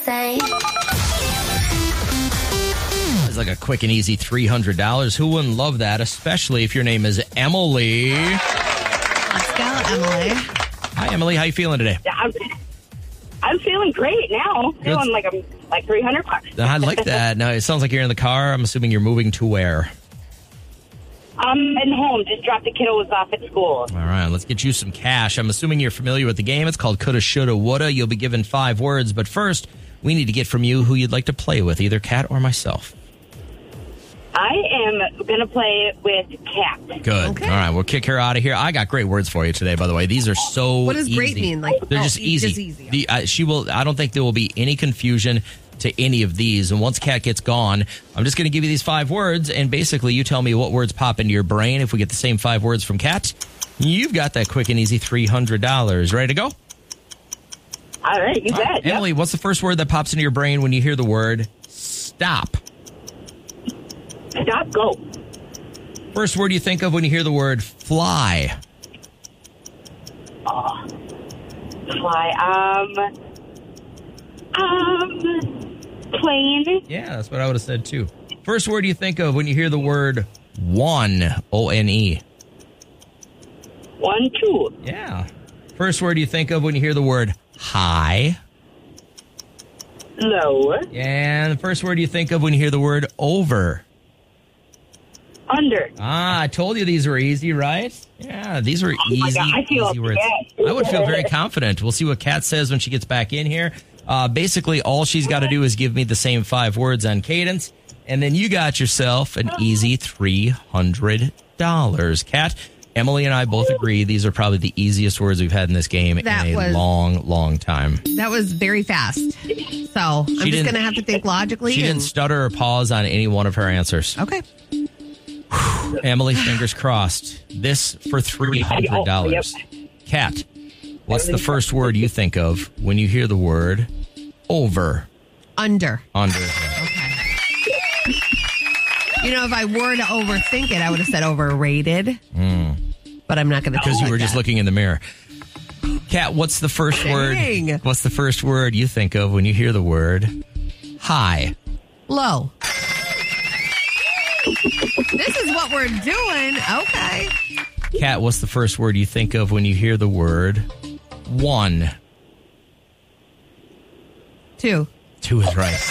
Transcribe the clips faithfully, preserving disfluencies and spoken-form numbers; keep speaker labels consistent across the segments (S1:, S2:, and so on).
S1: It's like a quick and easy three hundred dollars. Who wouldn't love that, especially if your name is Emily?
S2: Let's go, Emily.
S1: Hi, Emily. How you feeling today?
S3: I'm, I'm feeling great now.
S1: Good.
S3: Feeling like I'm like three hundred bucks.
S1: I like that. Now, it sounds like you're in the car. I'm assuming you're moving to where?
S3: I'm heading home. Just dropped the kiddos off at school.
S1: All right, let's get you some cash. I'm assuming you're familiar with the game. It's called Coulda, Shoulda, Woulda. You'll be given five words, but first, we need to get from you who you'd like to play with, either Kat or myself.
S3: I am going to play with Kat.
S1: Good.
S2: Okay.
S1: All right, we'll kick her out of here. I got great words for you today, by the way. These are so
S2: What does
S1: easy.
S2: great mean? Like
S1: They're
S2: oh,
S1: just easy.
S2: Just easy.
S1: The, uh, she will. I don't think there will be any confusion to any of these. And once Kat gets gone, I'm just going to give you these five words, and basically you tell me what words pop into your brain. If we get the same five words from Kat, you've got that quick and easy three hundred dollars. Ready to go?
S3: All right, you
S1: All
S3: bet.
S1: right.
S3: Yep.
S1: Emily, what's the first word that pops into your brain when you hear the word stop?
S3: Stop, go.
S1: First word you think of when you hear the word fly.
S3: Oh, fly. Um, um, plane.
S1: Yeah, that's what I would have said too. First word you think of when you hear the word one, O N E.
S3: One, two.
S1: Yeah. First word you think of when you hear the word high.
S3: Low.
S1: And the first word you think of when you hear the word over.
S3: Under.
S1: Ah, I told you these were easy, right? Yeah, these were
S3: my
S1: easy,
S3: God, I feel
S1: easy words.
S3: upset.
S1: I would feel very confident. We'll see what Kat says when she gets back in here. Uh, basically, all she's got to do is give me the same five words on cadence, and then you got yourself an easy three hundred dollars. Kat, Emily and I both agree these are probably the easiest words we've had in this game
S2: That
S1: in a
S2: was-
S1: long, long time.
S2: That was very fast. So I'm just
S1: didn't-
S2: going to have to think logically.
S1: She
S2: and-
S1: didn't stutter or pause on any one of her answers.
S2: Okay.
S1: Emily, fingers crossed. This for three hundred dollars. Kat, what's the first word you think of when you hear the word over?
S2: Under.
S1: Under.
S2: Okay. You know, if I were to overthink it, I would have said overrated. But I'm not going to
S1: Because you
S2: like
S1: were just
S2: that.
S1: looking in the mirror. Kat, what's the first
S2: Dang.
S1: word? What's the first word you think of when you hear the word high?
S2: Low. This is what we're doing. Okay.
S1: Kat, what's the first word you think of when you hear the word one?
S2: Two.
S1: Two is right.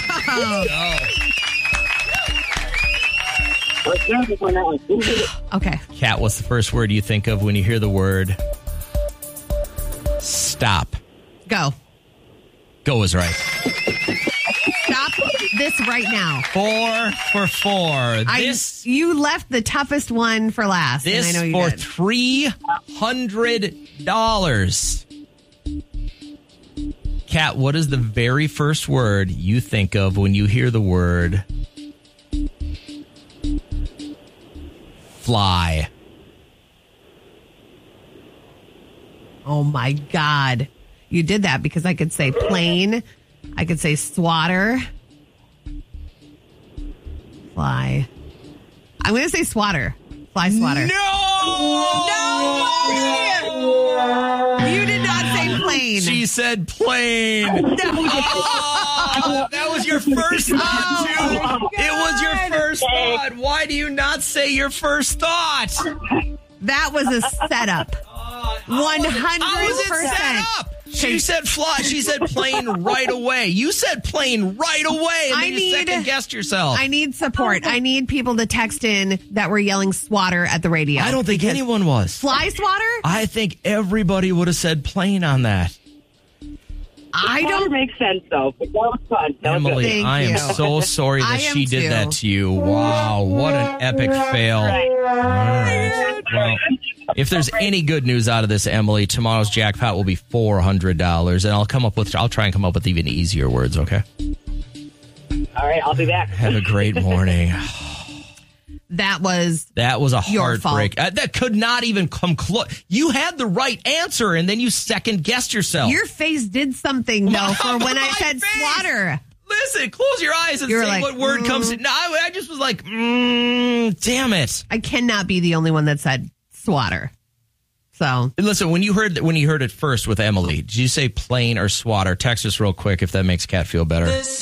S2: Okay.
S1: Kat, what's the first word you think of when you hear the word stop?
S2: Go.
S1: Go is right.
S2: Stop this right now.
S1: Four for four.
S2: I,
S1: This
S2: you left the toughest one for last.
S1: this
S2: and I know you
S1: for
S2: did.
S1: three hundred dollars. Kat, what is the very first word you think of when you hear the word fly?
S2: Oh my God. You did that because I could say plane. I could say swatter. Fly. I'm going to say swatter. Fly swatter.
S1: No!
S2: No way! You did not say plane.
S1: She said plane. Oh, that was your first thought, too. It was your first thought. Why do you not say your first thought?
S2: That was a setup. one hundred
S1: How was it
S2: percent.
S1: set up? She said fly. She said plane right away. You said plane right away, and
S2: I
S1: then you
S2: need-
S1: second guessed yourself.
S2: I need support. I need people to text in that were yelling swatter at the radio.
S1: I don't think
S2: Because
S1: anyone was.
S2: Fly swatter?
S1: I think everybody would have said plane on that.
S2: I
S3: It
S2: don't.
S3: make sense though. It was fun. That was
S1: Emily,
S3: good.
S2: Thank
S1: I am
S2: you.
S1: so sorry that
S2: I
S1: she
S2: am
S1: did
S2: too.
S1: that to you. Wow, what an epic fail.
S3: Right.
S1: All right. Well, if there's any good news out of this, Emily, tomorrow's jackpot will be four hundred dollars, and I'll come up with I'll try and come up with even easier words, okay?
S3: All right, I'll be back.
S1: Have a great morning.
S2: That was.
S1: That was a
S2: Your
S1: heartbreak. Uh, that could not even come close. You had the right answer, and then you second guessed yourself.
S2: Your face did something, though, for when I
S1: My
S2: said
S1: face.
S2: swatter.
S1: Listen, close your eyes and
S2: You were
S1: say
S2: like,
S1: what word
S2: mm.
S1: comes in. No, I, I just was like, mm, damn it.
S2: I cannot be the only one that said swatter. So
S1: Listen, when you heard when you heard it first with Emily, did you say plane or swatter? Text us real quick if that makes Kat feel better.